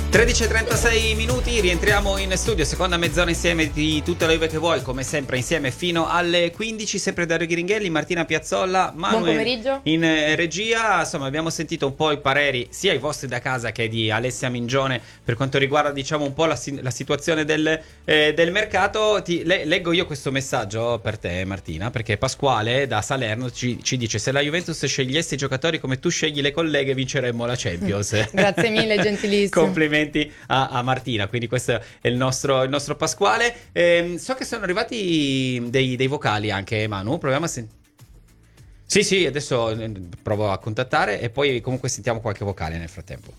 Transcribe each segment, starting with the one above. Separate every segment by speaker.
Speaker 1: 13:36 minuti, rientriamo in studio, seconda mezz'ora insieme di tutta la Juve che vuoi, come sempre insieme fino alle 15, sempre Dario Ghiringhelli, Martina Piazzolla, Manuel
Speaker 2: buon pomeriggio
Speaker 1: in regia. Insomma, abbiamo sentito un po' i pareri sia i vostri da casa che di Alessia Mingione per quanto riguarda, diciamo, un po' la situazione del mercato. Leggo io questo messaggio per te, Martina, perché Pasquale da Salerno ci dice: se la Juventus scegliesse i giocatori come tu scegli le colleghe vinceremmo la Champions.
Speaker 2: Grazie mille, gentilissimo.
Speaker 1: Complimenti a Martina, quindi questo è il nostro Pasquale. So che sono arrivati dei vocali anche, Manu, proviamo a sentire. Sì, adesso provo a contattare e poi comunque sentiamo qualche vocale nel frattempo.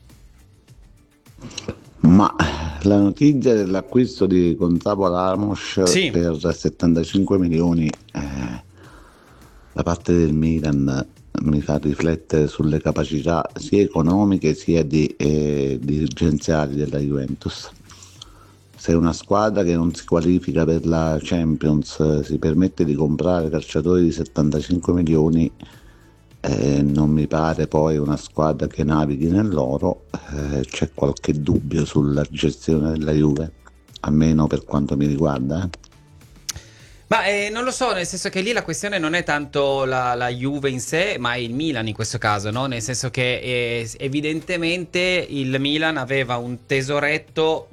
Speaker 3: Ma la notizia dell'acquisto di Gonzalo Ramos per 75 milioni da parte del Milan mi fa riflettere sulle capacità sia economiche sia dirigenziali della Juventus. Se una squadra che non si qualifica per la Champions si permette di comprare calciatori di 75 milioni, non mi pare poi una squadra che navighi nell'oro. C'è qualche dubbio sulla gestione della Juve, almeno per quanto mi riguarda.
Speaker 1: Ma non lo so, nel senso che lì la questione non è tanto la Juve in sé, ma il Milan in questo caso, no? Nel senso che evidentemente il Milan aveva un tesoretto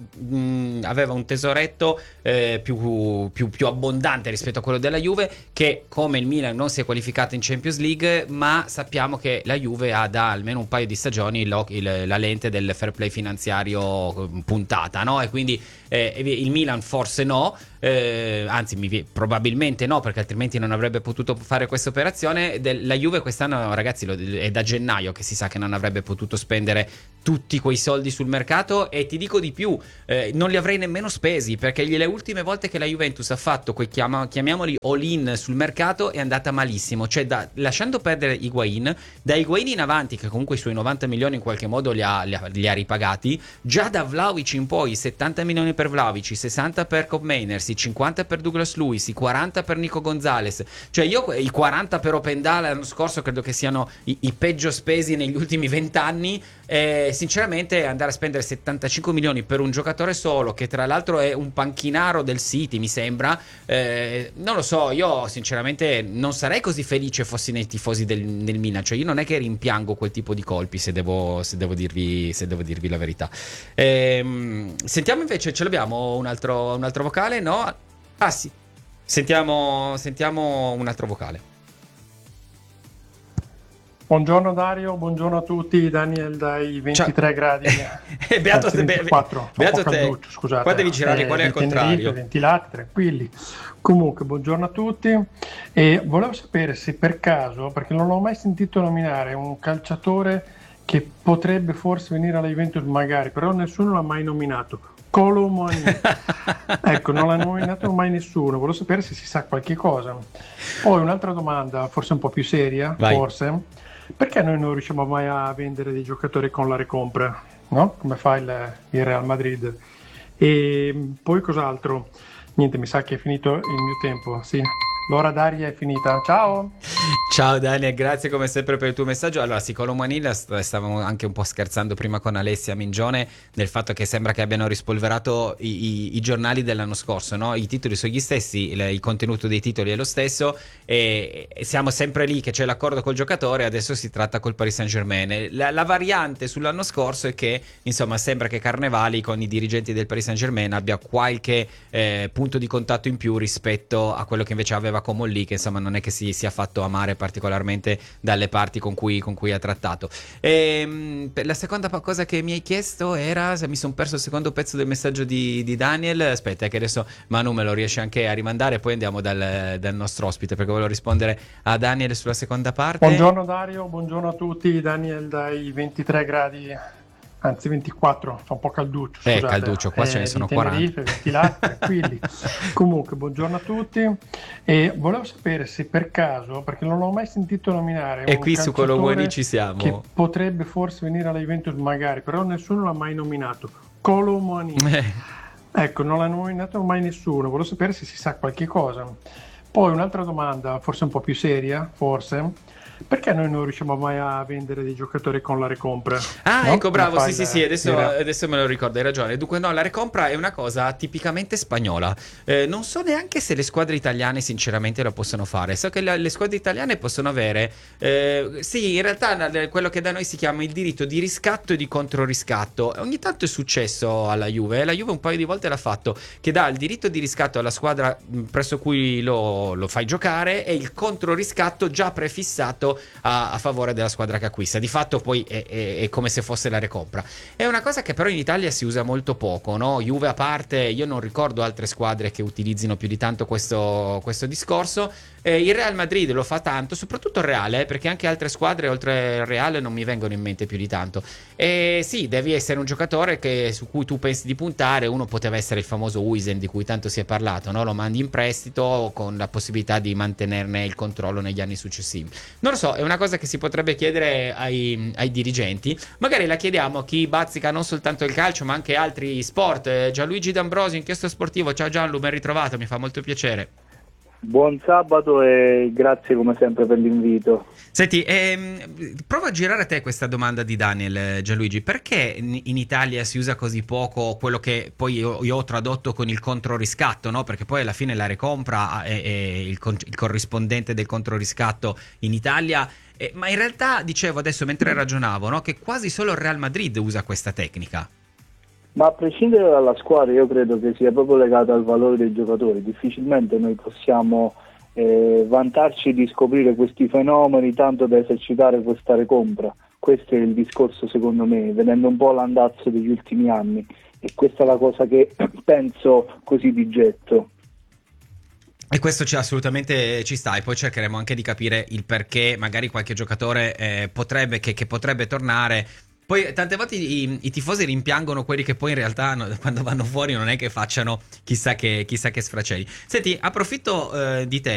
Speaker 1: più abbondante rispetto a quello della Juve, che come il Milan non si è qualificato in Champions League, ma sappiamo che la Juve ha da almeno un paio di stagioni la lente del fair play finanziario puntata, no? E quindi il Milan forse no, anzi probabilmente no, perché altrimenti non avrebbe potuto fare questa operazione. La Juve quest'anno, ragazzi, è da gennaio che si sa che non avrebbe potuto spendere tutti quei soldi sul mercato, e ti dico di più, non li avrei nemmeno spesi, perché le ultime volte che la Juventus ha fatto quei chiamiamoli all-in sul mercato è andata malissimo, cioè lasciando perdere Higuain, da Higuain in avanti, che comunque i suoi 90 milioni in qualche modo li ha ripagati, già da Vlahovic in poi 70 milioni per Vlahovic, 60 per Kopp Mainers, 50 per Douglas Luiz, 40 per Nico Gonzalez, cioè io i 40 per Opendal l'anno scorso credo che siano i peggio spesi negli ultimi 20 anni. Sinceramente andare a spendere 75 milioni per un giocatore solo, che tra l'altro è un panchinaro del City, mi sembra, non lo so, io sinceramente non sarei così felice fossi nei tifosi del Milan, cioè io non è che rimpiango quel tipo di colpi, se devo dirvi la verità. Sentiamo invece, ce l'abbiamo un altro vocale, no? Ah sì, sentiamo un altro vocale.
Speaker 4: Buongiorno Dario, buongiorno a tutti, Daniel dai 23
Speaker 1: Ciao.
Speaker 4: gradi,
Speaker 1: Beato
Speaker 4: anzi 24,
Speaker 1: beato te.
Speaker 4: calduccio, scusate.
Speaker 1: Qua devi girare qual è al contrario.
Speaker 4: Ventilati, tranquilli. Comunque, buongiorno a tutti, e volevo sapere se per caso, perché non l'ho mai sentito nominare, un calciatore che potrebbe forse venire alla Juventus magari, però nessuno l'ha mai nominato. Kolo Muani. Ecco, non l'ha nominato mai nessuno, volevo sapere se si sa qualche cosa. Poi un'altra domanda, forse un po' più seria.
Speaker 1: Vai.
Speaker 4: Forse. Perché noi non riusciamo mai a vendere dei giocatori con la recompra, no? Come fa il Real Madrid. E poi cos'altro? Niente, mi sa che è finito il mio tempo, sì. L'ora d'aria è finita. Ciao!
Speaker 1: Ciao Daniel, grazie come sempre per il tuo messaggio. Allora, sì, Kolo Muani, stavamo anche un po' scherzando prima con Alessia Mingione del fatto che sembra che abbiano rispolverato i giornali dell'anno scorso, no? I titoli sono gli stessi, il contenuto dei titoli è lo stesso, e siamo sempre lì che c'è l'accordo col giocatore. Adesso si tratta col Paris Saint-Germain. La variante sull'anno scorso è che, insomma, sembra che Carnevali con i dirigenti del Paris Saint-Germain abbia qualche punto di contatto in più rispetto a quello che invece aveva Comolli, che insomma non è che si sia fatto amare particolarmente dalle parti con cui ha trattato. La seconda cosa che mi hai chiesto era se mi sono perso il secondo pezzo del messaggio di Daniel. Aspetta, che adesso Manu me lo riesce anche a rimandare, poi andiamo dal nostro ospite, perché volevo rispondere a Daniel sulla seconda parte.
Speaker 4: Buongiorno Dario, buongiorno a tutti, Daniel dai 23 gradi, anzi 24, fa un po' calduccio, scusate.
Speaker 1: Calduccio, qua ce ne sono 40.
Speaker 4: Ventilati, tranquilli. Comunque, buongiorno a tutti, e volevo sapere se per caso, perché non l'ho mai sentito nominare,
Speaker 1: e qui su Kolo Muani ci siamo,
Speaker 4: che potrebbe forse venire alla Juventus magari, però nessuno l'ha mai nominato. Kolo Muani. Ecco, non l'ha nominato mai nessuno, volevo sapere se si sa qualche cosa. Poi un'altra domanda, forse un po' più seria, forse. perché noi non riusciamo mai a vendere dei giocatori con la recompra?
Speaker 1: Ah,
Speaker 4: No?
Speaker 1: ecco, bravo,
Speaker 4: Come
Speaker 1: sì,
Speaker 4: fa
Speaker 1: adesso me lo ricordo, hai ragione. Dunque, no, la recompra è una cosa tipicamente spagnola. Non so neanche se le squadre italiane, sinceramente, lo possono fare. So che le squadre italiane possono avere, sì, in realtà quello che da noi si chiama il diritto di riscatto e di controriscatto. Ogni tanto è successo alla Juve, e la Juve un paio di volte l'ha fatto, che dà il diritto di riscatto alla squadra presso cui lo fai giocare e il controriscatto già prefissato a favore della squadra che acquista. Di fatto poi è come se fosse la recompra. È una cosa che però in Italia si usa molto poco, no? Juve a parte, io non ricordo altre squadre che utilizzino più di tanto questo discorso. Il Real Madrid lo fa tanto, soprattutto il Real, perché anche altre squadre oltre il Real non mi vengono in mente più di tanto. E sì, devi essere un giocatore su cui tu pensi di puntare. Uno poteva essere il famoso Huijsen di cui tanto si è parlato, no? Lo mandi in prestito con la possibilità di mantenerne il controllo negli anni successivi. Non lo so, è una cosa che si potrebbe chiedere ai dirigenti. Magari la chiediamo a chi bazzica non soltanto il calcio ma anche altri sport. Gianluigi D'Ambrosio, Inchiostro Sportivo. Ciao Gianlu, ben ritrovato, mi fa molto piacere.
Speaker 2: Buon sabato e grazie come sempre per l'invito.
Speaker 1: Senti, provo a girare a te questa domanda di Daniel, Gianluigi. Perché in Italia si usa così poco quello che poi io ho tradotto con il controriscatto, no? Perché poi alla fine la recompra è il corrispondente del controriscatto in Italia. Ma in realtà, dicevo adesso mentre ragionavo, no? Che quasi solo il Real Madrid usa questa tecnica.
Speaker 2: Ma a prescindere dalla squadra, io credo che sia proprio legato al valore dei giocatori. Difficilmente noi possiamo vantarci di scoprire questi fenomeni tanto da esercitare questa recompra. Questo è il discorso, secondo me, vedendo un po' l'andazzo degli ultimi anni, e questa è la cosa che penso così di getto.
Speaker 1: E questo assolutamente ci sta, e poi cercheremo anche di capire il perché magari qualche giocatore potrebbe tornare. Poi tante volte i tifosi rimpiangono quelli che poi in realtà quando vanno fuori non è che facciano chissà che sfracelli. Senti, approfitto di te